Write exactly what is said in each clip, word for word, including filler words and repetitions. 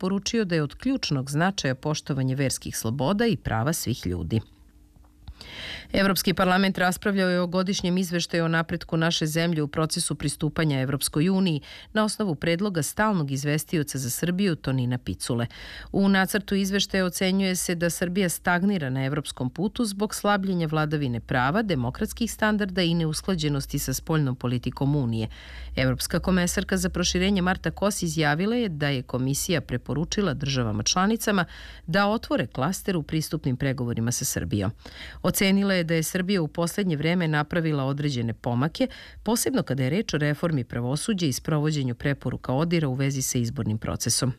poručio da je od ključnog značaja poštovanje verskih sloboda i prava svih ljudi. Evropski parlament raspravljao je o godišnjem izveštaju o napretku naše zemlje u procesu pristupanja Evropskoj uniji na osnovu predloga stalnog izvestioca za Srbiju Tonina Picule. U nacrtu izveštaja ocenjuje se da Srbija stagnira na evropskom putu zbog slabljenja vladavine prava, demokratskih standarda i neusklađenosti sa spoljnom politikom Unije. Evropska komesarka za proširenje Marta Kos izjavila je da je komisija preporučila državama članicama da otvore klaster u pristupnim pregovorima sa Srbijom. Ocenila je da je Srbija u poslednje vreme napravila određene pomake, posebno kada je reč o reformi pravosuđa i sprovođenju preporuka ODIR-a u vezi sa izbornim procesom.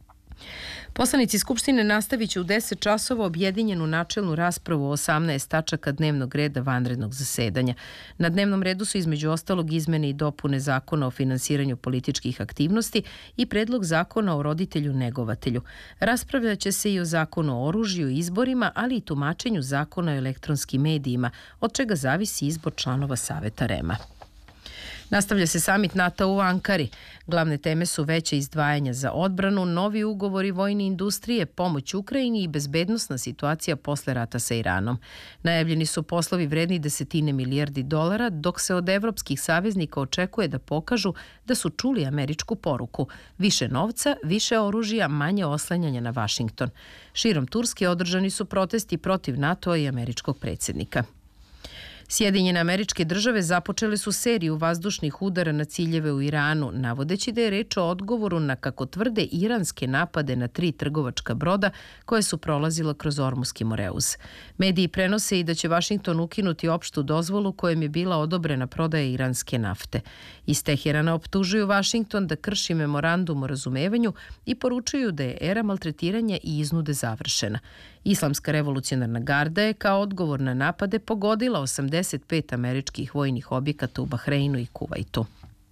Poslanici Skupštine nastavit će u deset časova objedinjenu načelnu raspravu o osamnaest tačaka dnevnog reda vanrednog zasedanja. Na dnevnom redu su između ostalog izmene i dopune Zakona o finansiranju političkih aktivnosti i predlog Zakona o roditelju-negovatelju. Raspravljaće se i o Zakonu o oružju i izborima, ali i tumačenju Zakona o elektronskim medijima, od čega zavisi izbor članova Saveta REM-a. Nastavlja se samit NATO u Ankari. Glavne teme su veće izdvajanja za odbranu, novi ugovori vojne industrije, pomoć Ukrajini i bezbednosna situacija posle rata sa Iranom. Najavljeni su poslovi vredni desetine milijardi dolara, dok se od evropskih saveznika očekuje da pokažu da su čuli američku poruku. Više novca, više oružja, manje oslanjanja na Vašington. Širom Turske održani su protesti protiv NATO-a i američkog predsjednika. Sjedinjene Američke Države započele su seriju vazdušnih udara na ciljeve u Iranu, navodeći da je reč o odgovoru na, kako tvrde, iranske napade na tri trgovačka broda koje su prolazila kroz Ormuski Moreuz. Mediji prenose i da će Vašington ukinuti opštu dozvolu kojom je bila odobrena prodaja iranske nafte. Iz Teherana optužuju Vašington da krši memorandum o razumevanju i poručuju da je era maltretiranja i iznude završena. Islamska revolucionarna garda je kao odgovor na napade pogodila osamdeset pet američkih vojnih objekata u Bahreinu i Kuvajtu.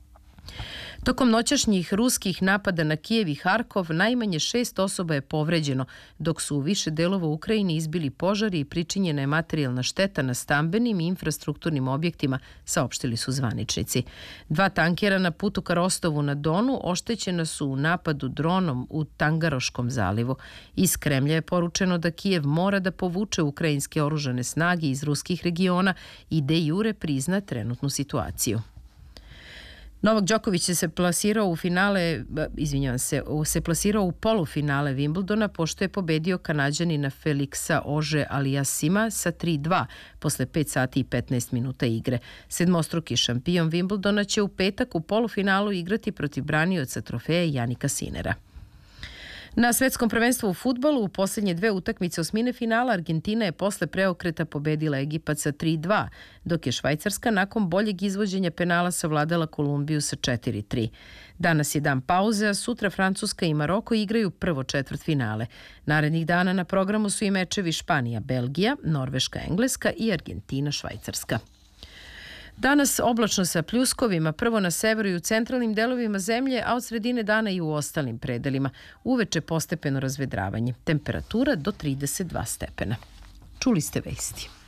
Tokom noćašnjih ruskih napada na Kijev i Harkov najmanje šest osoba je povređeno, dok su u više delova Ukrajine izbili požari i pričinjena je materijalna šteta na stambenim i infrastrukturnim objektima, saopštili su zvaničnici. Dva tankera na putu ka Rostovu na Donu oštećena su u napadu dronom u Tangaroškom zalivu. Iz Kremlja je poručeno da Kijev mora da povuče ukrajinske oružane snage iz ruskih regiona i de jure prizna trenutnu situaciju. Novak Đoković se plasirao u finale, izvinjavam se, se plasirao u polufinale Wimbledona pošto je pobedio Kanađanina Felixa Auger-Aliassima sa tri dva posle pet sati i petnaest minuta igre. Sedmostruki šampion Wimbledona će u petak u polufinalu igrati protiv branioca trofeja Janika Sinera. Na svetskom prvenstvu u fudbalu u posljednje dve utakmice osmine finala Argentina je posle preokreta pobedila Egipat sa tri dva, dok je Švajcarska nakon boljeg izvođenja penala savladala Kolumbiju sa četiri tri. Danas je dan pauze, a sutra Francuska i Maroko igraju prvo četvrtfinale. Narednih dana na programu su i mečevi Španija-Belgija, Norveška-Engleska i Argentina-Švajcarska. Danas oblačno sa pljuskovima, prvo na severu i u centralnim delovima zemlje, a od sredine dana i u ostalim predelima. Uveče postepeno razvedravanje. Temperatura do trideset dva stepena. Čuli ste vesti.